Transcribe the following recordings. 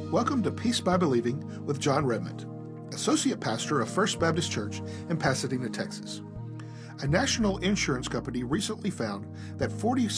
Welcome to Peace by Believing with John Redmond, Associate Pastor of First Baptist Church in Pasadena, Texas. A national insurance company recently found that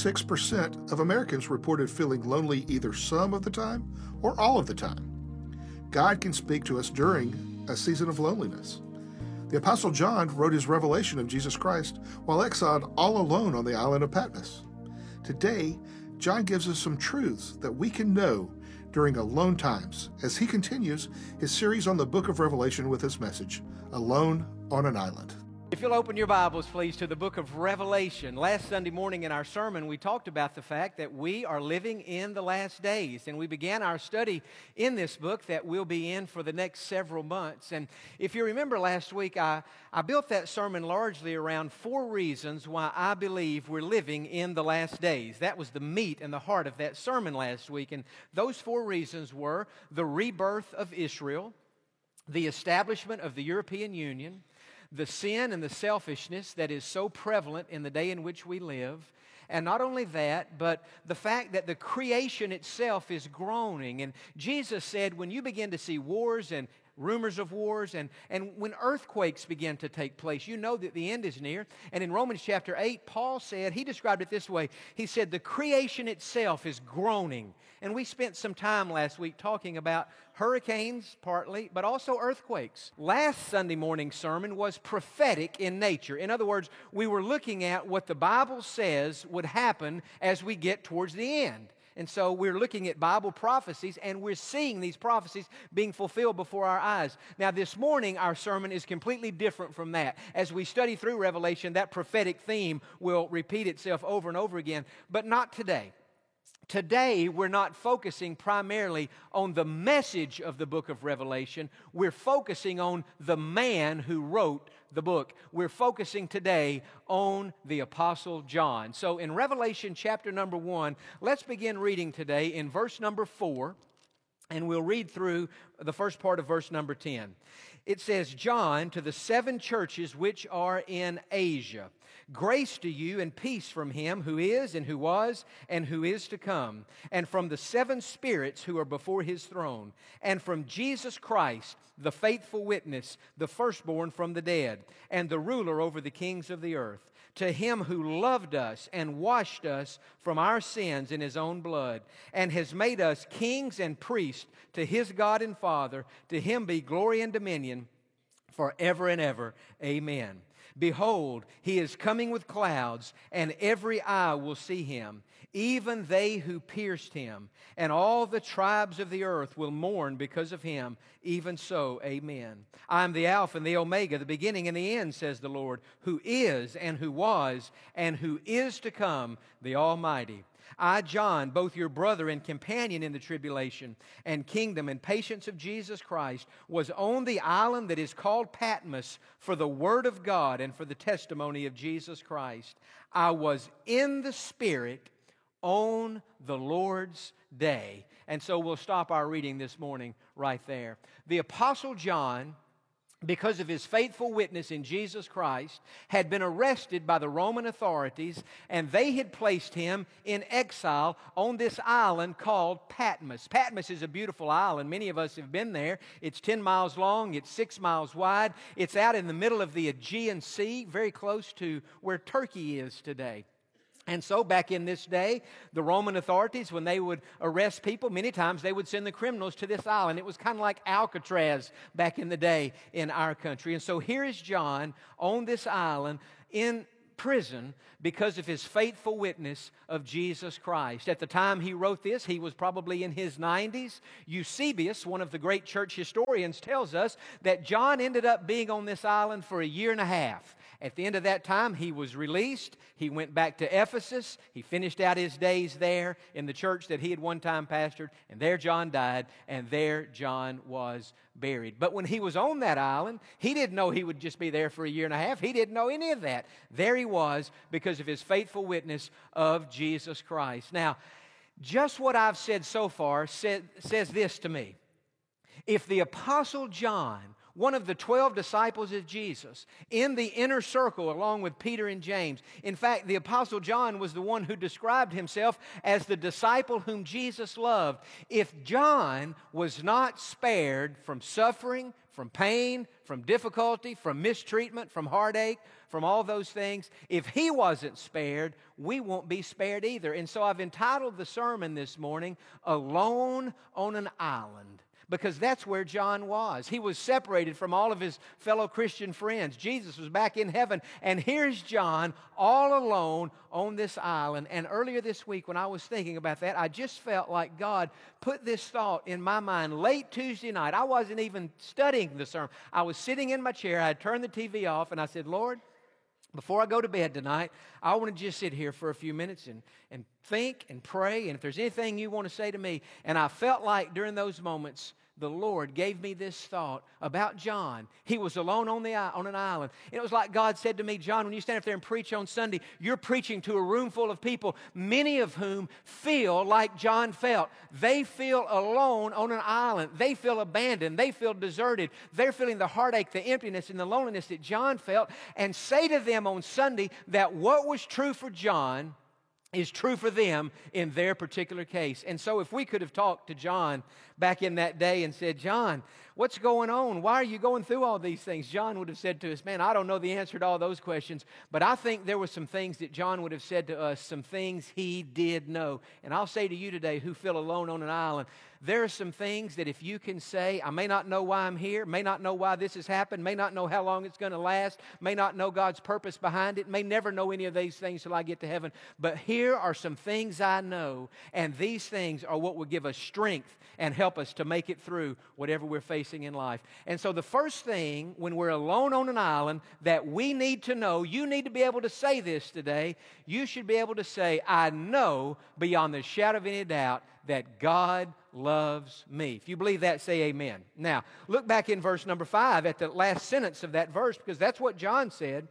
46% of Americans reported feeling lonely either some of the time or all of the time. God can speak to us during a season of loneliness. The Apostle John wrote his revelation of Jesus Christ while exiled all alone on the island of Patmos. Today, John gives us some truths that we can know during alone times as he continues his series on the book of Revelation with his message, Alone on an Island. If you'll open your Bibles, please, to the book of Revelation. Last Sunday morning in our sermon, we talked about the fact that we are living in the last days, and we began our study in this book that we'll be in for the next several months. And if you remember last week, I built that sermon largely around 4 reasons why I believe we're living in the last days. That was the meat and the heart of that sermon last week, and those 4 reasons were the rebirth of Israel, the establishment of the European Union, the sin and the selfishness that is so prevalent in the day in which we live. And not only that, but the fact that the creation itself is groaning. And Jesus said, when you begin to see wars and rumors of wars, and when earthquakes begin to take place, you know that the end is near. And in Romans chapter 8, Paul said, he described it this way. He said, the creation itself is groaning. And we spent some time last week talking about hurricanes partly, but also earthquakes. Last Sunday morning's sermon was prophetic in nature. In other words, we were looking at what the Bible says would happen as we get towards the end. And so we're looking at Bible prophecies, and we're seeing these prophecies being fulfilled before our eyes. Now, this morning, our sermon is completely different from that. As we study through Revelation, that prophetic theme will repeat itself over and over again, but not today. Today, we're not focusing primarily on the message of the book of Revelation. We're focusing on the man who wrote the book. We're focusing today on the Apostle John. So in Revelation chapter number 1, let's begin reading today in verse number 4, and we'll read through the first part of verse number 10. It says, John, to the 7 churches which are in Asia, grace to you and peace from him who is and who was and who is to come, and from the 7 spirits who are before his throne, and from Jesus Christ, the faithful witness, the firstborn from the dead, and the ruler over the kings of the earth. To him who loved us and washed us from our sins in his own blood, and has made us kings and priests to his God and Father, to him be glory and dominion forever and ever. Amen. Behold, he is coming with clouds, and every eye will see him, even they who pierced him, and all the tribes of the earth will mourn because of him. Even so, amen. I am the Alpha and the Omega, the beginning and the end, says the Lord, who is and who was and who is to come, the Almighty. I, John, both your brother and companion in the tribulation and kingdom and patience of Jesus Christ, was on the island that is called Patmos for the word of God and for the testimony of Jesus Christ. I was in the Spirit on the Lord's day. And so we'll stop our reading this morning right there. The Apostle John, because of his faithful witness in Jesus Christ, had been arrested by the Roman authorities, and they had placed him in exile on this island called Patmos. Patmos is a beautiful island. Many of us have been there. It's 10 miles long. It's 6 miles wide. It's out in the middle of the Aegean Sea, very close to where Turkey is today. And so back in this day, the Roman authorities, when they would arrest people, many times they would send the criminals to this island. It was kind of like Alcatraz back in the day in our country. And so here is John on this island in prison because of his faithful witness of Jesus Christ. At the time he wrote this, he was probably in his 90s. Eusebius, one of the great church historians, tells us that John ended up being on this island for 1.5 years. At the end of that time, he was released. He went back to Ephesus. He finished out his days there in the church that he had one time pastored. And there John died, and there John was buried. But when he was on that island, he didn't know he would just be there for 1.5 years. He didn't know any of that. There he was because of his faithful witness of Jesus Christ. Now, just what I've said so far says this to me. If the Apostle John one of the 12 disciples of Jesus, in the inner circle along with Peter and James. In fact, the Apostle John was the one who described himself as the disciple whom Jesus loved. If John was not spared from suffering, from pain, from difficulty, from mistreatment, from heartache, from all those things, if he wasn't spared, we won't be spared either. And so I've entitled the sermon this morning, Alone on an Island, because that's where John was. He was separated from all of his fellow Christian friends. Jesus was back in heaven, and here's John all alone on this island. And earlier this week when I was thinking about that, I just felt like God put this thought in my mind late Tuesday night. I wasn't even studying the sermon. I was sitting in my chair. I had turned the TV off, and I said, Lord, before I go to bed tonight, I want to just sit here for a few minutes and think and pray, and if there's anything you want to say to me. And I felt like during those moments, the Lord gave me this thought about John. He was alone on an island. It was like God said to me, John, when you stand up there and preach on Sunday, you're preaching to a room full of people, many of whom feel like John felt. They feel alone on an island. They feel abandoned. They feel deserted. They're feeling the heartache, the emptiness, and the loneliness that John felt. And say to them on Sunday that what was true for John is true for them in their particular case. And so if we could have talked to John back in that day and said, John, what's going on? Why are you going through all these things? John would have said to us, man, I don't know the answer to all those questions, but I think there were some things that John would have said to us, some things he did know. And I'll say to you today who feel alone on an island, there are some things that if you can say, I may not know why I'm here, may not know why this has happened, may not know how long it's going to last, may not know God's purpose behind it, may never know any of these things till I get to heaven, but here are some things I know, and these things are what will give us strength and help us to make it through whatever we're facing in life. And so the first thing when we're alone on an island that we need to know, you need to be able to say this today, you should be able to say, I know beyond the shadow of any doubt that God loves me. If you believe that, say amen. Now, look back in verse number 5 at the last sentence of that verse, because that's what John said.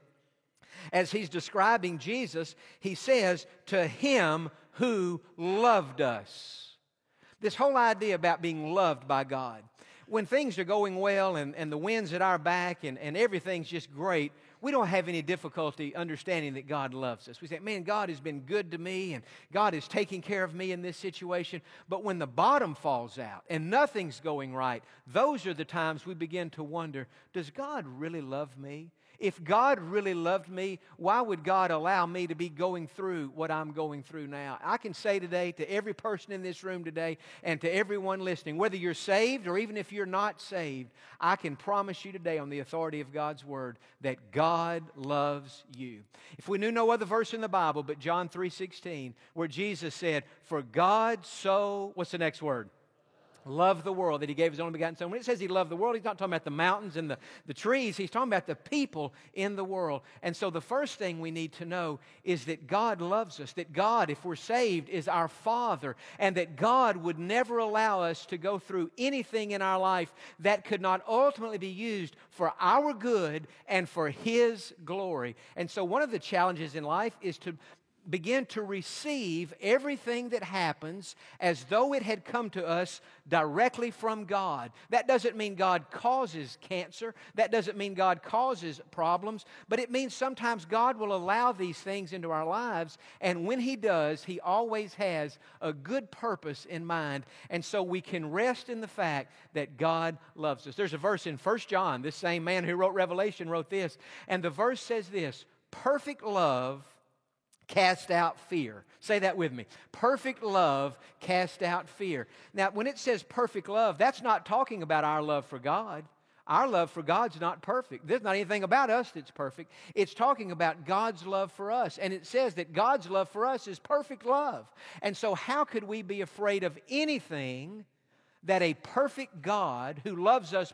As he's describing Jesus, he says, to him who loved us. This whole idea about being loved by God. When things are going well and the wind's at our back and everything's just great, we don't have any difficulty understanding that God loves us. We say, man, God has been good to me and God is taking care of me in this situation. But when the bottom falls out and nothing's going right, those are the times we begin to wonder, does God really love me? If God really loved me, why would God allow me to be going through what I'm going through now? I can say today to every person in this room today and to everyone listening, whether you're saved or even if you're not saved, I can promise you today on the authority of God's Word that God loves you. If we knew no other verse in the Bible but John 3:16, where Jesus said, for God so, what's the next word? Loved the world, that He gave His only begotten Son. When it says He loved the world, He's not talking about the mountains and the trees. He's talking about the people in the world. And so the first thing we need to know is that God loves us, that God, if we're saved, is our Father, and that God would never allow us to go through anything in our life that could not ultimately be used for our good and for His glory. And so one of the challenges in life is to begin to receive everything that happens as though it had come to us directly from God. That doesn't mean God causes cancer. That doesn't mean God causes problems. But it means sometimes God will allow these things into our lives. And when He does, He always has a good purpose in mind. And so we can rest in the fact that God loves us. There's a verse in 1 John. This same man who wrote Revelation wrote this. And the verse says this, perfect love cast out fear. Say that with me. Perfect love cast out fear. Now, when it says perfect love, that's not talking about our love for God. Our love for God's not perfect. There's not anything about us that's perfect. It's talking about God's love for us. And it says that God's love for us is perfect love. And so how could we be afraid of anything that a perfect God who loves us